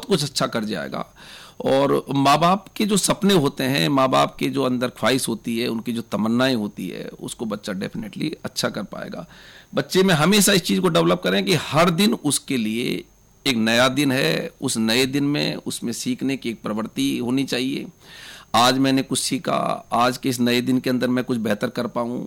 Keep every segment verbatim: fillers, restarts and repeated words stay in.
कुछ अच्छा कर जाएगा। और माँ बाप के जो सपने होते हैं, माँ बाप के जो अंदर ख्वाहिश होती है, उनकी जो तमन्नाएं होती है, उसको बच्चा डेफिनेटली अच्छा कर पाएगा। बच्चे में हमेशा इस चीज़ को डेवलप करें कि हर दिन उसके लिए एक नया दिन है, उस नए दिन में उसमें सीखने की एक प्रवृत्ति होनी चाहिए। आज मैंने कुछ सीखा, आज के इस नए दिन के अंदर मैं कुछ बेहतर कर पाऊँ।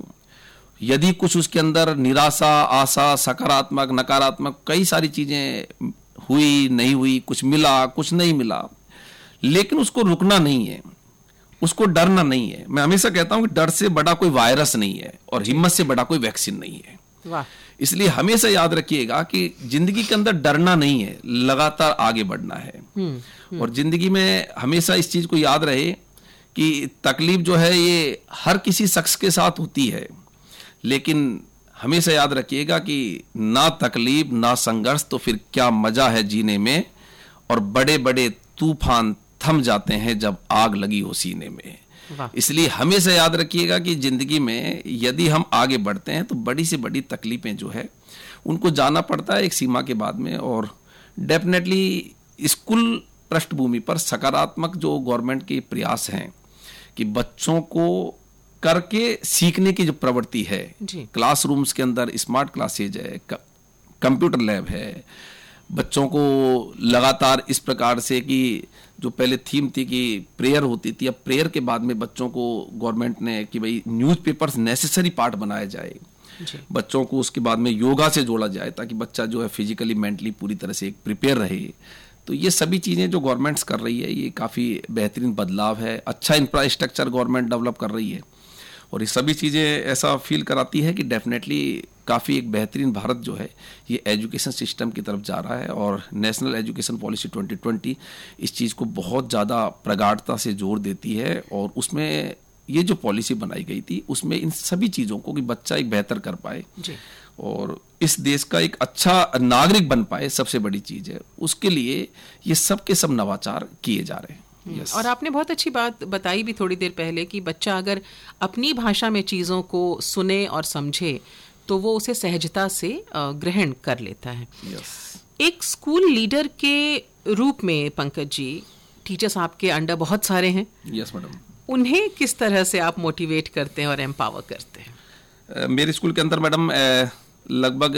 यदि कुछ उसके अंदर निराशा, आशा, सकारात्मक, नकारात्मक कई सारी चीज़ें हुई, नहीं हुई, कुछ मिला, कुछ नहीं मिला, लेकिन उसको रुकना नहीं है, उसको डरना नहीं है। मैं हमेशा कहता हूं कि डर से बड़ा कोई वायरस नहीं है और हिम्मत से बड़ा कोई वैक्सीन नहीं है। वाह। इसलिए हमेशा याद रखिएगा कि जिंदगी के अंदर डरना नहीं है, लगातार आगे बढ़ना है। हुँ, हुँ। और जिंदगी में हमेशा इस चीज को याद रहे कि तकलीफ जो है ये हर किसी शख्स के साथ होती है, लेकिन हमेशा याद रखिएगा कि ना तकलीफ ना संघर्ष तो फिर क्या मजा है जीने में, और बड़े बड़े तूफान थम जाते हैं जब आग लगी हो सीने में। इसलिए हमेशा याद रखिएगा कि जिंदगी में यदि हम आगे बढ़ते हैं तो बड़ी से बड़ी तकलीफें जो है उनको जाना पड़ता है एक सीमा के बाद में। और डेफिनेटली स्कूल पृष्ठभूमि पर सकारात्मक जो गवर्नमेंट के प्रयास हैं कि बच्चों को करके सीखने की जो प्रवृत्ति है, क्लासरूम्स के अंदर स्मार्ट क्लासेज है, कंप्यूटर लैब है, बच्चों को लगातार इस प्रकार से कि जो पहले थीम थी कि प्रेयर होती थी, अब प्रेयर के बाद में बच्चों को गवर्नमेंट ने कि भाई न्यूज़पेपर्स नेसेसरी पार्ट बनाया जाए, बच्चों को उसके बाद में योगा से जोड़ा जाए ताकि बच्चा जो है फिजिकली मेंटली पूरी तरह से एक प्रिपेयर रहे। तो ये सभी चीज़ें जो गवर्नमेंट्स कर रही है ये काफ़ी बेहतरीन बदलाव है। अच्छा इंफ्रास्ट्रक्चर गवर्नमेंट डेवलप कर रही है और ये सभी चीज़ें ऐसा फील कराती है कि डेफिनेटली काफ़ी एक बेहतरीन भारत जो है ये एजुकेशन सिस्टम की तरफ जा रहा है। और national education policy twenty twenty इस चीज़ को बहुत ज़्यादा प्रगाढ़ता से जोर देती है और उसमें ये जो पॉलिसी बनाई गई थी उसमें इन सभी चीज़ों को कि बच्चा एक बेहतर कर पाए और इस देश का एक अच्छा नागरिक बन पाए, सबसे बड़ी चीज़ है, उसके लिए ये सब के सब नवाचार किए जा रहे हैं। Yes. और आपने बहुत अच्छी बात बताई भी थोड़ी देर पहले कि बच्चा अगर अपनी भाषा में चीज़ों को सुने और समझे तो वो उसे सहजता से ग्रहण कर लेता है। yes. एक स्कूल लीडर के रूप में पंकज जी, टीचर्स आपके अंडर बहुत सारे हैं। yes, madam. उन्हें किस तरह से आप मोटिवेट करते हैं और एम्पावर करते हैं? uh, मेरे स्कूल के अंदर मैडम लगभग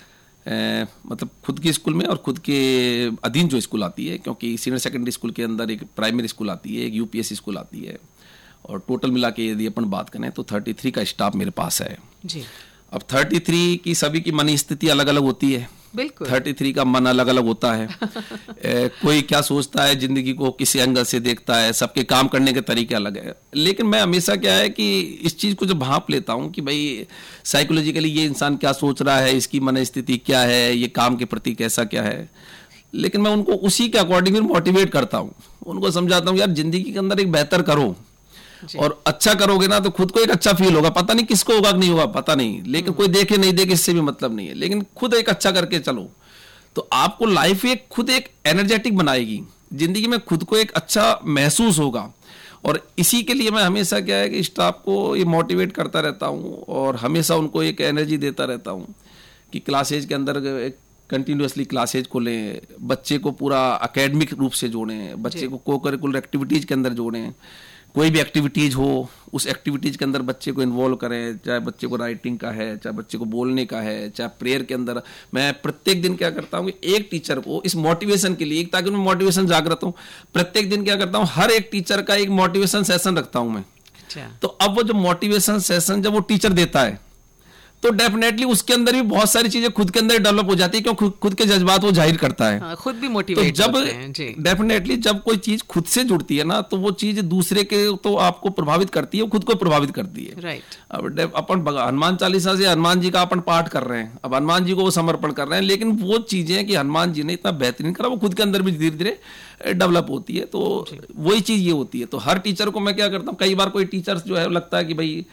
Uh, मतलब खुद के स्कूल में और खुद के अधीन जो स्कूल आती है, क्योंकि सीनियर सेकेंडरी स्कूल के अंदर एक प्राइमरी स्कूल आती है, एक यूपीएससी स्कूल आती है और टोटल मिला के यदि अपन बात करें तो तैंतीस का स्टाफ मेरे पास है जी। अब तैंतीस की सभी की मन स्थिति अलग अलग होती है, बिल्कुल तैंतीस का मन अलग अलग होता है। ए, कोई क्या सोचता है, जिंदगी को किसी एंगल से देखता है, सबके काम करने के तरीके अलग है। लेकिन मैं हमेशा क्या है कि इस चीज़ को जब भांप लेता हूँ कि भाई साइकोलॉजिकली ये इंसान क्या सोच रहा है, इसकी मन स्थिति क्या है, ये काम के प्रति कैसा क्या है, लेकिन मैं उनको उसी के अकॉर्डिंग मोटिवेट करता हूँ, उनको समझाता हूँ यार जिंदगी के अंदर एक बेहतर करो और अच्छा करोगे ना तो खुद को एक अच्छा फील होगा। पता नहीं किसको होगा कि नहीं होगा, पता नहीं, लेकिन कोई देखे नहीं देखे इससे भी मतलब नहीं है, लेकिन खुद एक अच्छा करके चलो तो आपको लाइफ एक खुद एक एनर्जेटिक बनाएगी, जिंदगी में खुद को एक अच्छा महसूस होगा। और इसी के लिए मैं हमेशा क्या है कि स्टाफ को ये मोटिवेट करता रहता हूँ और हमेशा उनको एक एनर्जी देता रहता हूँ कि क्लासेज के अंदर कंटिन्यूसली क्लासेज खोलें, बच्चे को पूरा अकेडमिक रूप से जोड़ें, बच्चे को को करिकुलर एक्टिविटीज़ के अंदर जोड़ें, कोई भी एक्टिविटीज़ हो उस एक्टिविटीज़ के अंदर बच्चे को इन्वॉल्व करें, चाहे बच्चे को राइटिंग का है, चाहे बच्चे को बोलने का है, चाहे प्रेयर के अंदर। मैं प्रत्येक दिन क्या करता हूँ कि एक टीचर को इस मोटिवेशन के लिए, ताकि उनमें मोटिवेशन जागृत हो, प्रत्येक दिन क्या करता हूँ हर एक टीचर का एक मोटिवेशन सेशन रखता हूँ मैं। अच्छा। तो अब वो जो मोटिवेशन सेशन जब वो टीचर देता है तो डेफिनेटली उसके अंदर भी बहुत सारी चीजें खुद के अंदर डेवलप हो जाती है, क्योंकि खुद, खुद के जज्बात वो जाहिर करता है। हाँ, खुद भी मोटिवेट तो होते हैं जी। डेफिनेटली जब कोई चीज खुद से जुड़ती है ना तो वो चीज दूसरे के तो आपको प्रभावित करती है, खुद को प्रभावित करती है। राइट। अब अपन हनुमान चालीसा से हनुमान जी का अपन पाठ कर रहे हैं, अब हनुमान जी को वो समर्पण कर रहे हैं, लेकिन वो चीजें कि हनुमान जी ने इतना बेहतरीन करा वो खुद के अंदर भी धीरे धीरे डेवलप होती है। तो वही चीज ये होती है। तो हर टीचर को मैं क्या करता हूँ, कई बार कोई टीचर जो है लगता है कि भाई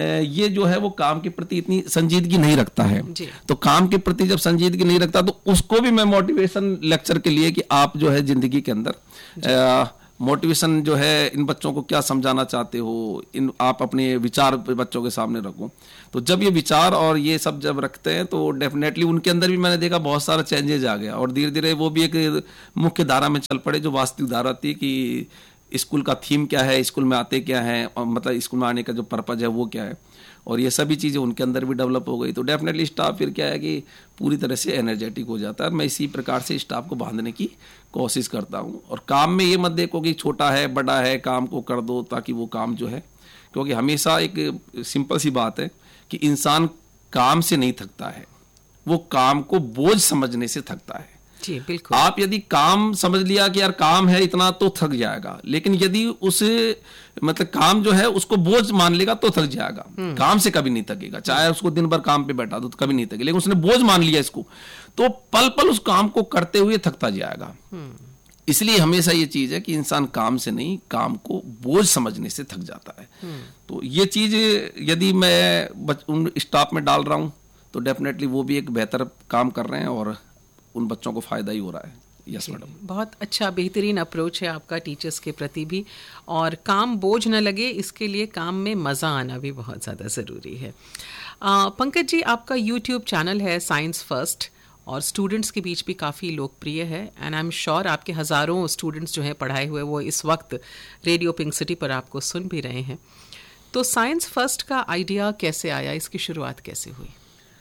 ये जो है वो काम के प्रति इतनी संजीदगी नहीं रखता है, तो काम के प्रति जब संजीदगी नहीं रखता तो उसको भी मैं मोटिवेशन लेक्चर के लिए कि आप जो है जिंदगी के अंदर मोटिवेशन जो है, इन बच्चों को क्या समझाना चाहते हो, इन आप अपने विचार बच्चों के सामने रखो। तो जब ये विचार और ये सब जब रखते हैं तो डेफिनेटली उनके अंदर भी मैंने देखा बहुत सारा चेंजेज आ गया, और धीरे धीरे वो भी एक मुख्य धारा में चल पड़े, जो वास्तविक धारा थी कि स्कूल का थीम क्या है, स्कूल में आते क्या है, और मतलब स्कूल में आने का जो पर्पज है वो क्या है, और ये सभी चीज़ें उनके अंदर भी डेवलप हो गई। तो डेफिनेटली स्टाफ फिर क्या है कि पूरी तरह से एनर्जेटिक हो जाता है। मैं इसी प्रकार से स्टाफ को बांधने की कोशिश करता हूँ। और काम में ये मत देखो कि छोटा है बड़ा है, काम को कर दो ताकि वो काम जो है, क्योंकि हमेशा एक सिंपल सी बात है कि इंसान काम से नहीं थकता है, वो काम को बोझ समझने से थकता है। जी बिल्कुल। आप यदि काम समझ लिया कि यार काम है इतना तो थक जाएगा, लेकिन यदि उसे मतलब काम जो है उसको बोझ मान लेगा तो थक जाएगा। काम से कभी नहीं थकेगा, चाहे उसको दिन भर काम पे बैठा दो तो कभी नहीं थकेगा, लेकिन उसने बोझ मान लिया इसको तो पल पल उस काम को करते हुए थकता जाएगा। इसलिए हमेशा ये चीज है कि इंसान काम से नहीं, काम को बोझ समझने से थक जाता है। तो ये चीज यदि मैं उन स्टाफ में डाल रहा हूं तो डेफिनेटली वो भी एक बेहतर काम कर रहे हैं और उन बच्चों को फायदा ही हो रहा है। यस मैडम, बहुत अच्छा बेहतरीन अप्रोच है आपका टीचर्स के प्रति भी, और काम बोझ न लगे इसके लिए काम में मज़ा आना भी बहुत ज़्यादा ज़रूरी है। आ, पंकज जी, आपका यूट्यूब चैनल है साइंस फर्स्ट, और स्टूडेंट्स के बीच भी काफ़ी लोकप्रिय है, एंड आई एम श्योर आपके हज़ारों स्टूडेंट्स जो हैं पढ़ाए हुए वो इस वक्त रेडियो पिंक सिटी पर आपको सुन भी रहे हैं। तो साइंस फर्स्ट का आइडिया कैसे आया, इसकी शुरुआत कैसे हुई?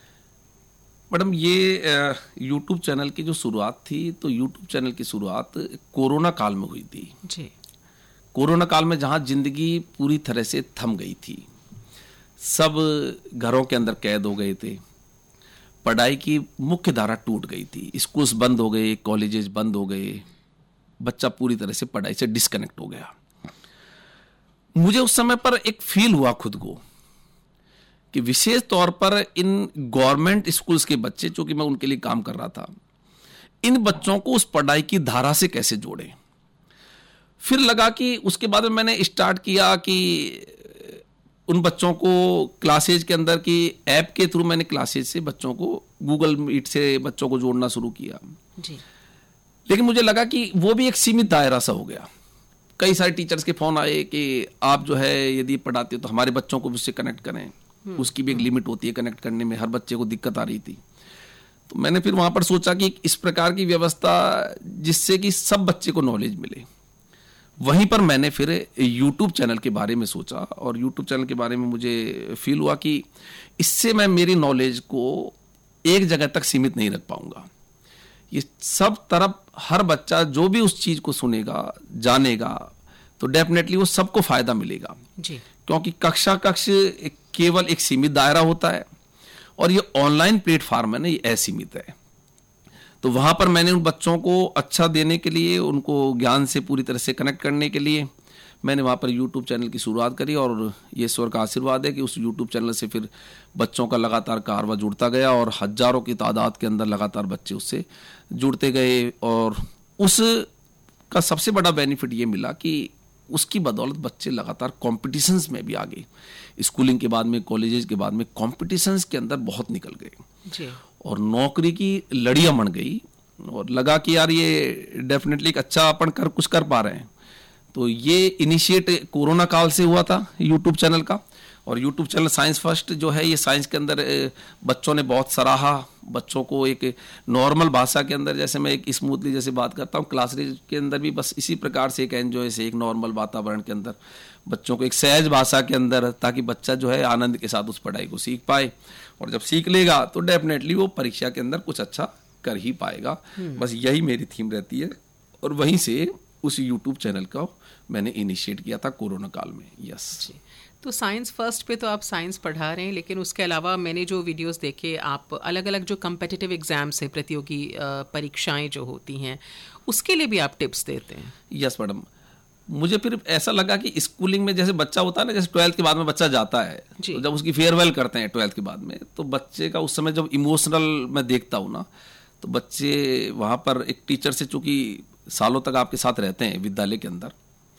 मैडम, ये यूट्यूब चैनल की जो शुरुआत थी, तो यूट्यूब चैनल की शुरुआत कोरोना काल में हुई थी जी। कोरोना काल में जहाँ जिंदगी पूरी तरह से थम गई थी, सब घरों के अंदर कैद हो गए थे, पढ़ाई की मुख्य धारा टूट गई थी, स्कूल्स बंद हो गए, कॉलेजेस बंद हो गए, बच्चा पूरी तरह से पढ़ाई से डिस्कनेक्ट हो गया। मुझे उस समय पर एक फील हुआ खुद को कि विशेष तौर पर इन गवर्नमेंट स्कूल्स के बच्चे, जो कि मैं उनके लिए काम कर रहा था, इन बच्चों को उस पढ़ाई की धारा से कैसे जोड़े। फिर लगा कि उसके बाद में मैंने स्टार्ट किया कि उन बच्चों को क्लासेज के अंदर की ऐप के थ्रू मैंने क्लासेज से बच्चों को गूगल मीट से बच्चों को जोड़ना शुरू किया जी। लेकिन मुझे लगा कि वो भी एक सीमित दायरा सा हो गया। कई सारे टीचर्स के फोन आए कि आप जो है यदि पढ़ाते हो तो हमारे बच्चों को भी उससे कनेक्ट करें, उसकी भी एक लिमिट होती है कनेक्ट करने में, हर बच्चे को दिक्कत आ रही थी। तो मैंने फिर वहां पर सोचा कि इस प्रकार की व्यवस्था जिससे कि सब बच्चे को नॉलेज मिले। वहीं पर मैंने फिर यूट्यूब चैनल के बारे में सोचा, और यूट्यूब चैनल के बारे में मुझे फील हुआ कि इससे मैं मेरी नॉलेज को एक जगह तक सीमित नहीं रख पाऊंगा। ये सब तरफ हर बच्चा जो भी उस चीज को सुनेगा, जानेगा, तो डेफिनेटली वो सबको फायदा मिलेगा जी। क्योंकि कक्षा कक्ष केवल एक सीमित दायरा होता है और ये ऑनलाइन प्लेटफॉर्म है ना, ये असीमित है। तो वहां पर मैंने उन बच्चों को अच्छा देने के लिए, उनको ज्ञान से पूरी तरह से कनेक्ट करने के लिए मैंने वहां पर यूट्यूब चैनल की शुरुआत करी, और ये ईश्वर का आशीर्वाद है कि उस यूट्यूब चैनल से फिर बच्चों का लगातार कारवा जुड़ता गया और हजारों की तादाद के अंदर लगातार बच्चे उससे जुड़ते गए। और उस का सबसे बड़ा बेनिफिट ये मिला कि उसकी बदौलत बच्चे लगातार कॉम्पिटिशन्स में भी आ गए। स्कूलिंग के बाद में, कॉलेजेस के बाद में कॉम्पिटिशन्स के अंदर बहुत निकल गए और नौकरी की लड़ियां बन गई, और लगा कि यार ये डेफिनेटली एक अच्छा अपन कर कुछ कर पा रहे हैं। तो ये इनिशिएट कोरोना काल से हुआ था यूट्यूब चैनल का, और यूट्यूब चैनल साइंस फर्स्ट जो है, ये साइंस के अंदर बच्चों ने बहुत सराहा। बच्चों को एक नॉर्मल भाषा के अंदर, जैसे मैं एक स्मूथली जैसे बात करता हूँ क्लास के अंदर भी, बस इसी प्रकार से एक एंजॉय से एक नॉर्मल वातावरण के अंदर बच्चों को एक सहज भाषा के अंदर, ताकि बच्चा जो है आनंद के साथ उस पढ़ाई को सीख पाए, और जब सीख लेगा तो डेफिनेटली वो परीक्षा के अंदर कुछ अच्छा कर ही पाएगा। बस यही मेरी थीम रहती है, और वहीं से उस यूट्यूब चैनल का मैंने इनिशिएट किया था कोरोना काल में। यस। तो साइंस फर्स्ट पे तो आप साइंस पढ़ा रहे हैं, लेकिन उसके अलावा मैंने जो वीडियोस देखे, आप अलग अलग जो कम्पिटिटिव एग्जाम्स है, प्रतियोगी परीक्षाएं जो होती हैं, उसके लिए भी आप टिप्स देते हैं? Yes madam. मुझे फिर ऐसा लगा कि स्कूलिंग में जैसे बच्चा होता है ना, जैसे ट्वेल्थ के बाद में बच्चा जाता है, तो जब उसकी फेयरवेल करते हैं ट्वेल्थ के बाद में, तो बच्चे का उस समय जब इमोशनल मैं देखता हूँ ना, तो बच्चे वहाँ पर एक टीचर से, चूंकि सालों तक आपके साथ रहते हैं विद्यालय के अंदर,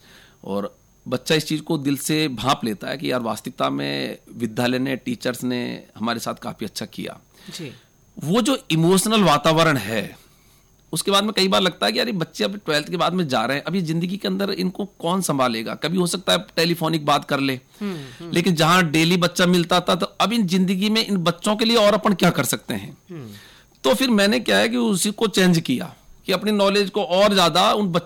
और बच्चा इस चीज़ को दिल से भांप लेता है कि यार वास्तविकता में विद्यालय ने, टीचर्स ने हमारे साथ काफ़ी अच्छा किया जी। वो जो इमोशनल वातावरण है उसके बाद में कई बार लगता है कि यार बच्चे अब ट्वेल्थ के बाद में जा रहे हैं, अभी जिंदगी के अंदर इनको कौन संभालेगा। कभी हो सकता है टेलीफोनिक बात कर ले, लेकिन जहां डेली बच्चा मिलता था, तो अब इन जिंदगी में इन बच्चों के लिए और अपन क्या कर सकते हैं। तो फिर मैंने क्या है कि उसी को चेंज किया कि अपनी नॉलेज को और ज्यादा उन